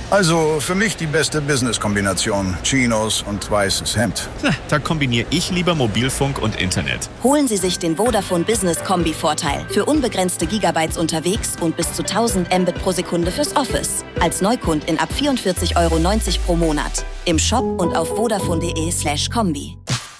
Also für mich die beste Business-Kombination. Chinos und weißes Hemd. Da kombiniere ich lieber Mobilfunk und Internet. Holen Sie sich den Vodafone Business Kombi-Vorteil. Für unbegrenzte Gigabytes unterwegs und bis zu 1000 Mbit pro Sekunde fürs Office. Als Neukundin ab 44,90 € pro Monat. Im Shop und auf vodafone.de/kombi.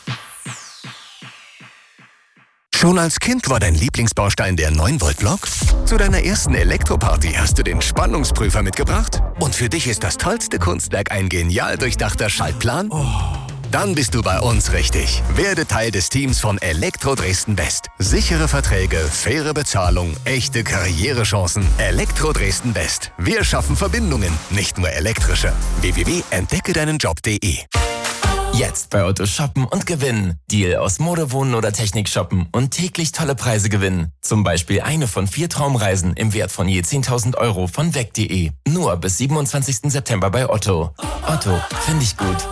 Schon als Kind war dein Lieblingsbaustein der 9-Volt-Block? Zu deiner ersten Elektroparty hast du den Spannungsprüfer mitgebracht? Und für dich ist das tollste Kunstwerk ein genial durchdachter Schaltplan? Dann bist du bei uns richtig. Werde Teil des Teams von Elektro Dresden West. Sichere Verträge, faire Bezahlung, echte Karrierechancen. Elektro Dresden West. Wir schaffen Verbindungen, nicht nur elektrische. www.entdeckedeinenjob.de. Jetzt bei Otto shoppen und gewinnen. Deal aus Mode, Wohnen oder Technik shoppen und täglich tolle Preise gewinnen. Zum Beispiel eine von 4 Traumreisen im Wert von je 10.000 € von weg.de. Nur bis 27. September bei Otto. Otto, finde ich gut.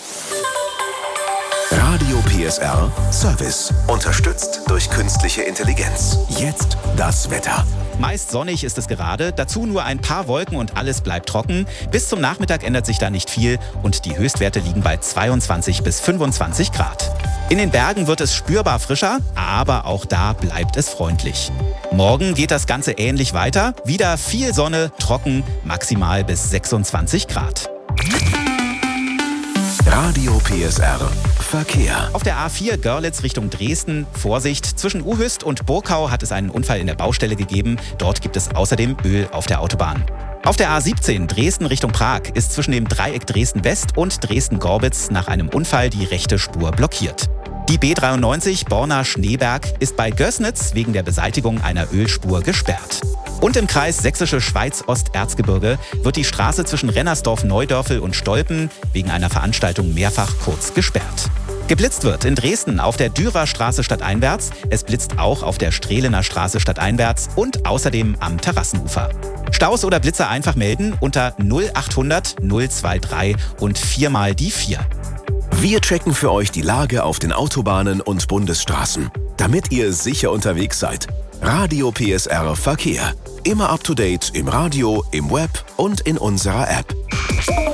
Radio PSR Service. Unterstützt durch künstliche Intelligenz. Jetzt das Wetter. Meist sonnig ist es gerade, dazu nur ein paar Wolken und alles bleibt trocken. Bis zum Nachmittag ändert sich da nicht viel und die Höchstwerte liegen bei 22 bis 25 Grad. In den Bergen wird es spürbar frischer, aber auch da bleibt es freundlich. Morgen geht das Ganze ähnlich weiter. Wieder viel Sonne, trocken, maximal bis 26 Grad. Radio PSR Verkehr. Auf der A4 Görlitz Richtung Dresden, Vorsicht, zwischen Uhüst und Burkau hat es einen Unfall in der Baustelle gegeben. Dort gibt es außerdem Öl auf der Autobahn. Auf der A17 Dresden Richtung Prag ist zwischen dem Dreieck Dresden-West und Dresden-Gorbitz nach einem Unfall die rechte Spur blockiert. Die B93 Borna-Schneeberg ist bei Gößnitz wegen der Beseitigung einer Ölspur gesperrt. Und im Kreis Sächsische Schweiz-Osterzgebirge wird die Straße zwischen Rennersdorf-Neudörfel und Stolpen wegen einer Veranstaltung mehrfach kurz gesperrt. Geblitzt wird in Dresden auf der Dürer Straße stadteinwärts, es blitzt auch auf der Strehlener Straße stadteinwärts und außerdem am Terrassenufer. Staus oder Blitzer einfach melden unter 0800 023 und 4 mal die 4. Wir checken für euch die Lage auf den Autobahnen und Bundesstraßen, damit ihr sicher unterwegs seid. Radio PSR Verkehr. Immer up to date im Radio, im Web und in unserer App.